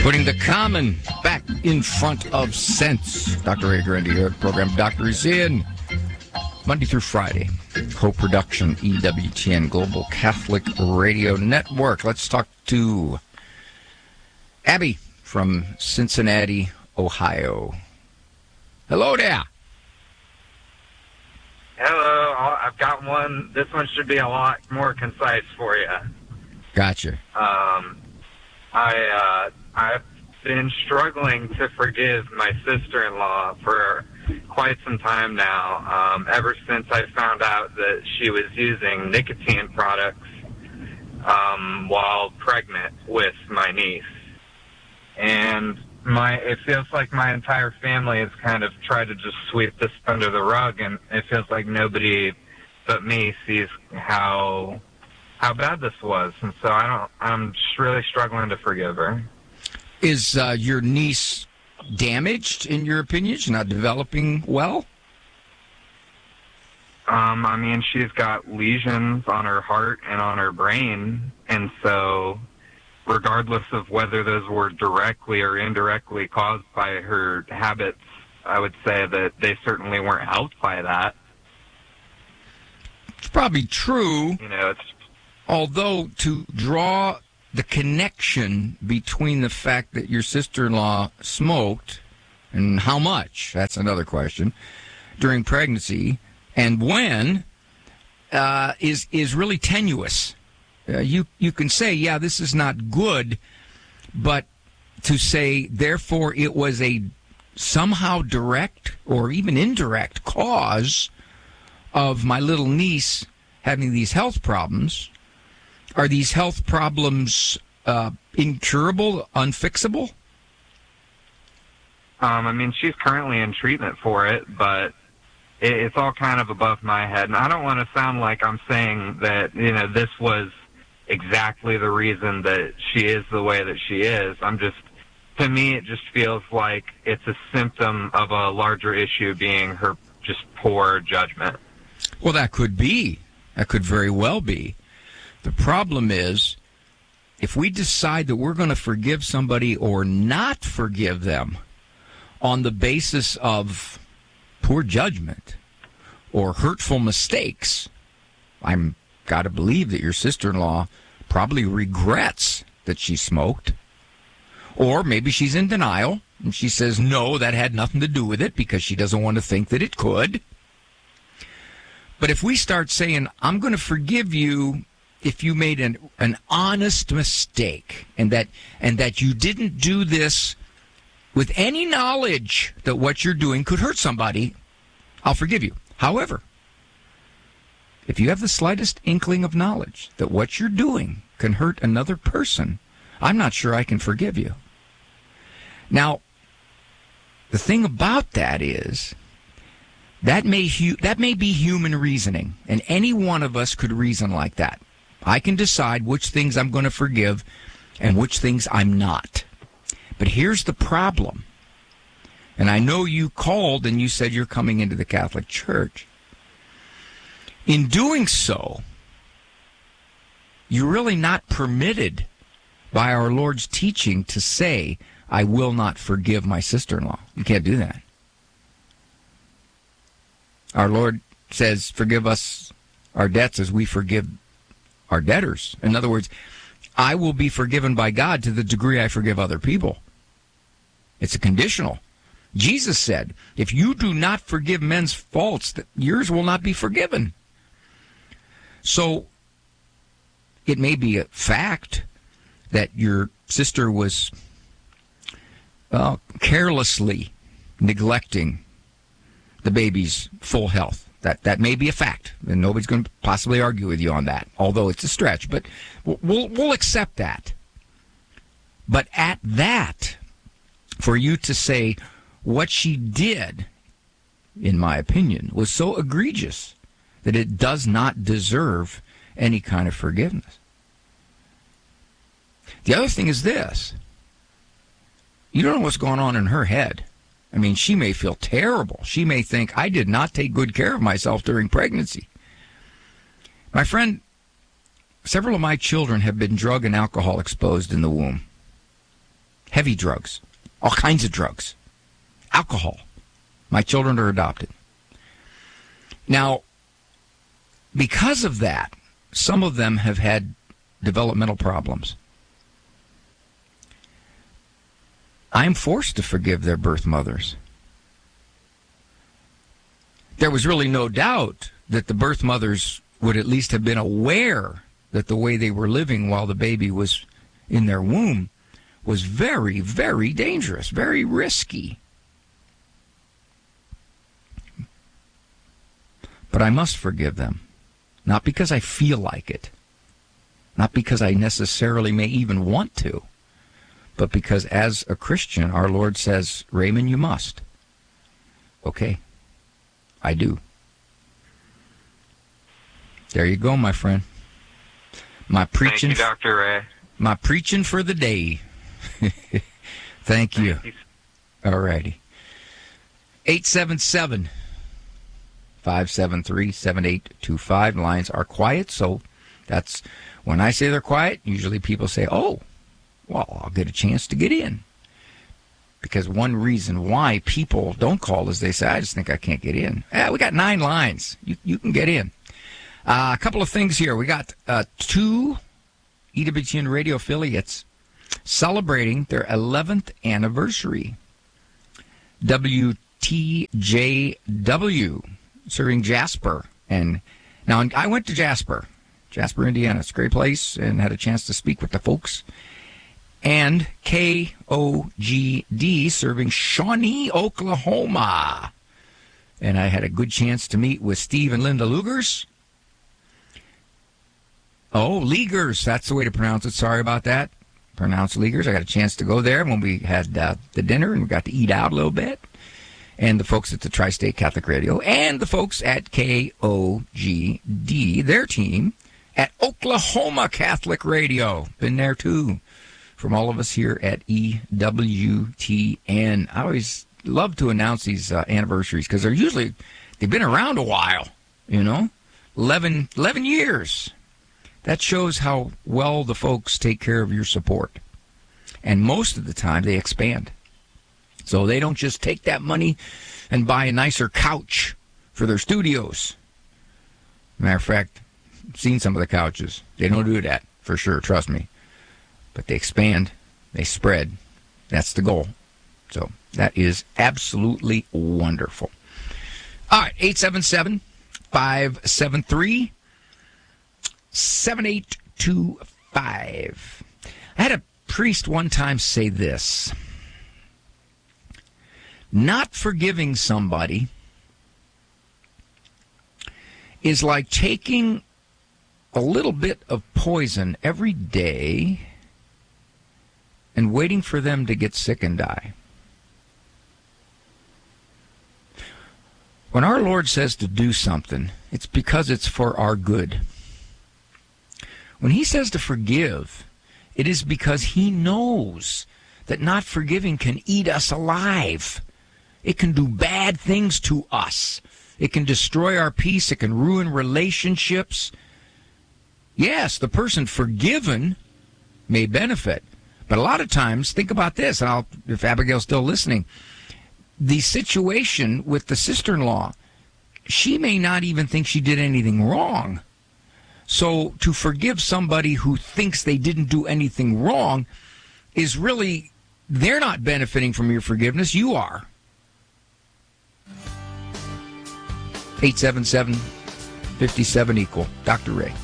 Putting the common back in front of sense. Dr. Ray Grundy here at the program. Doctor is in Monday through Friday. Co-production, EWTN Global Catholic Radio Network. Let's talk to Abby from Cincinnati, Ohio. Hello there. Hello. I've got one. This one should be a lot more concise for you. Gotcha. I've been struggling to forgive my sister-in-law for quite some time now, ever since I found out that she was using nicotine products while pregnant with my niece. And it feels like my entire family has kind of tried to just sweep this under the rug, and it feels like nobody but me sees how bad this was. And so I'm just really struggling to forgive her. Is your niece damaged, in your opinion? She's not developing well? I mean, she's got lesions on her heart and on her brain, and so regardless of whether those were directly or indirectly caused by her habits, I would say that they certainly weren't helped by that. It's probably true. You know, although to draw the connection between the fact that your sister-in-law smoked and how much, that's another question, during pregnancy and when, is really tenuous. You can say, yeah, this is not good, but to say, therefore, it was a somehow direct or even indirect cause of my little niece having these health problems. Are these health problems incurable, unfixable? I mean, she's currently in treatment for it, but it's all kind of above my head. And I don't want to sound like I'm saying that, you know, this was exactly the reason that she is the way that she is. To me, it just feels like it's a symptom of a larger issue being her just poor judgment. Well, that could be. That could very well be. The problem is, if we decide that we're going to forgive somebody or not forgive them on the basis of poor judgment or hurtful mistakes, I'm got to believe that your sister-in-law probably regrets that she smoked. Or maybe she's in denial and she says, no, that had nothing to do with it because she doesn't want to think that it could. But if we start saying, I'm going to forgive you if you made an honest mistake and that you didn't do this with any knowledge that what you're doing could hurt somebody, I'll forgive you. However, if you have the slightest inkling of knowledge that what you're doing can hurt another person, I'm not sure I can forgive you. Now, the thing about that is that may be human reasoning, and any one of us could reason like that. I can decide which things I'm going to forgive and which things I'm not. But here's the problem. And I know you called and you said you're coming into the Catholic Church. In doing so, you're really not permitted by our Lord's teaching to say, I will not forgive my sister-in-law. You can't do that. Our Lord says, forgive us our debts as we forgive our debtors. In other words, I will be forgiven by God to the degree I forgive other people. It's a conditional. Jesus said, if you do not forgive men's faults, that yours will not be forgiven. So it may be a fact that your sister was carelessly neglecting the baby's full health. That may be a fact, and nobody's going to possibly argue with you on that, although it's a stretch. But we'll accept that. But at that, for you to say what she did, in my opinion, was so egregious that it does not deserve any kind of forgiveness. The other thing is this. You don't know what's going on in her head. I mean, she may feel terrible. She may think, I did not take good care of myself during pregnancy. My friend, several of my children have been drug and alcohol exposed in the womb. heavy drugs, all kinds of drugs, alcohol. My children are adopted. Now, because of that, some of them have had developmental problems. I'm forced to forgive their birth mothers. There was really no doubt that the birth mothers would at least have been aware that the way they were living while the baby was in their womb was very, very dangerous, very risky. But I must forgive them, not because I feel like it, not because I necessarily may even want to, but because as a Christian, our Lord says, Raymond, you must. Okay, I do. There you go, my friend. My preaching. Thank you, Dr. Ray. My preaching for the day. Thank you. All righty. 877-573-7825. Lines are quiet, so that's when I say they're quiet, usually people say, oh, well, I'll get a chance to get in. Because one reason why people don't call is they say, I just think I can't get in. We got 9 lines. You can get in. A couple of things here. We got 2 EWTN radio affiliates celebrating their 11th anniversary. WTJW, serving Jasper. And now I went to Jasper, Indiana. It's a great place, and had a chance to speak with the folks. And KOGD, serving Shawnee, Oklahoma. And I had a good chance to meet with Steve and Linda Lugers. Oh, Leagers, that's the way to pronounce it. Sorry about that. Pronounced Leagers. I got a chance to go there when we had the dinner, and we got to eat out a little bit. And the folks at the Tri-State Catholic Radio, and the folks at KOGD, their team, at Oklahoma Catholic Radio. Been there, too, from all of us here at EWTN. I always love to announce these anniversaries, because they've been around a while, 11 years. That shows how well the folks take care of your support. And most of the time, they expand. So they don't just take that money and buy a nicer couch for their studios. Matter of fact, I've seen some of the couches. They don't do that, for sure, trust me. But they expand, they spread. That's the goal. So that is absolutely wonderful. All right, 877-573-7825. I had a priest one time say this. Not forgiving somebody is like taking a little bit of poison every day and waiting for them to get sick and die. When our Lord says to do something, it's because it's for our good. When he says to forgive, it is because he knows that not forgiving can eat us alive. It can do bad things to us. It can destroy our peace. It can ruin relationships. Yes, the person forgiven may benefit. But a lot of times, think about this, and if Abigail's still listening, the situation with the sister-in-law, she may not even think she did anything wrong. So to forgive somebody who thinks they didn't do anything wrong is really, they're not benefiting from your forgiveness, you are. 877-57 equal. Dr. Ray.